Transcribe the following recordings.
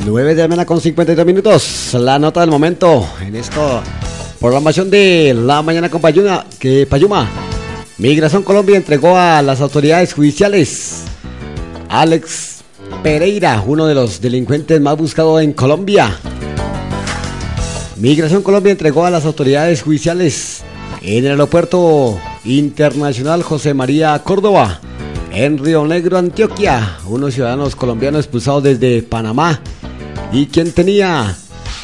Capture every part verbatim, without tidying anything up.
nueve de la mañana con cincuenta y dos minutos. La nota del momento en esta programación de La Mañana con Payuna, que Payuma. Migración Colombia entregó a las autoridades judiciales Alex Pereira, uno de los delincuentes más buscados en Colombia. Migración Colombia entregó a las autoridades judiciales en el aeropuerto internacional José María Córdoba, en Río Negro, Antioquia, unos ciudadanos colombianos expulsados desde Panamá y quien tenía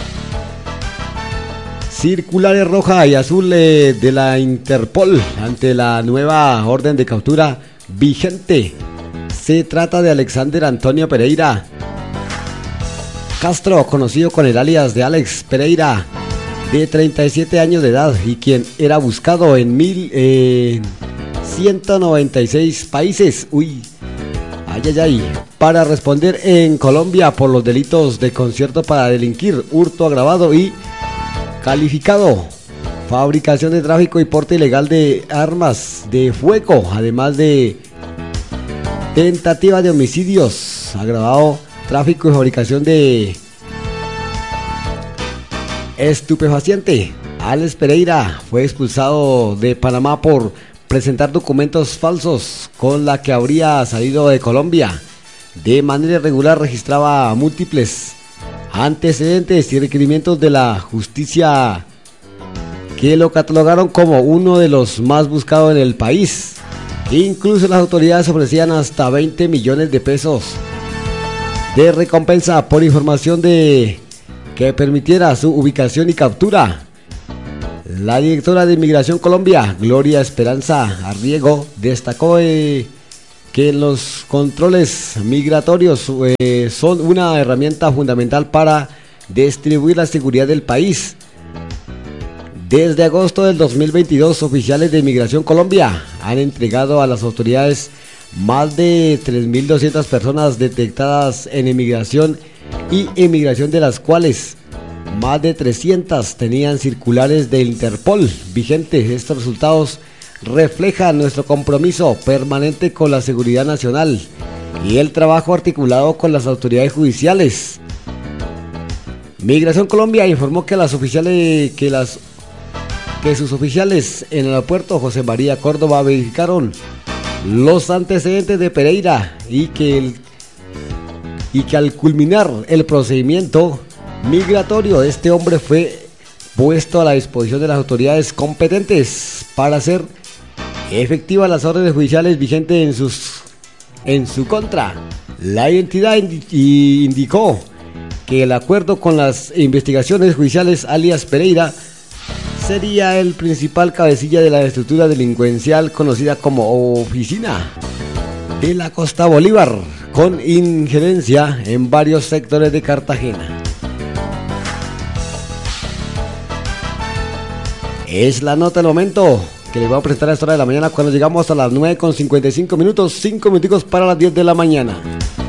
circulares roja y azul eh, de la Interpol ante la nueva orden de captura vigente. Se trata de Alexander Antonio Pereira Castro, conocido con el alias de Alex Pereira, de treinta y siete años de edad y quien era buscado en mil eh, ciento noventa y seis países. Uy, ay, ay, ay, para responder en Colombia por los delitos de concierto para delinquir, hurto agravado y calificado, fabricación de tráfico y porte ilegal de armas de fuego, además de tentativa de homicidios, agravado, tráfico y fabricación de estupefaciente. Alex Pereira fue expulsado de Panamá por presentar documentos falsos con la que habría salido de Colombia. De manera irregular registraba múltiples antecedentes y requerimientos de la justicia que lo catalogaron como uno de los más buscados en el país. Incluso las autoridades ofrecían hasta veinte millones de pesos de recompensa por información de que permitiera su ubicación y captura. La directora de Inmigración Colombia, Gloria Esperanza Arriego, destacó eh, que los controles migratorios eh, son una herramienta fundamental para distribuir la seguridad del país. Desde agosto del dos mil veintidós, oficiales de Inmigración Colombia han entregado a las autoridades más de tres mil doscientas personas detectadas en inmigración y emigración, de las cuales más de trescientas tenían circulares de Interpol vigentes. Estos resultados reflejan nuestro compromiso permanente con la seguridad nacional y el trabajo articulado con las autoridades judiciales. Migración Colombia informó que las oficiales que las que sus oficiales en el aeropuerto José María Córdoba verificaron los antecedentes de Pereira y que el, y que al culminar el procedimiento migratorio, este hombre fue puesto a la disposición de las autoridades competentes para hacer efectivas las órdenes judiciales vigentes en sus en su contra. La entidad indi- indicó que el acuerdo con las investigaciones judiciales, alias Pereira, sería el principal cabecilla de la estructura delincuencial conocida como Oficina de la Costa Bolívar, con injerencia en varios sectores de Cartagena. Es la nota del momento que les voy a presentar a esta hora de la mañana cuando llegamos a las nueve con cincuenta y cinco minutos, cinco minuticos para las diez de la mañana.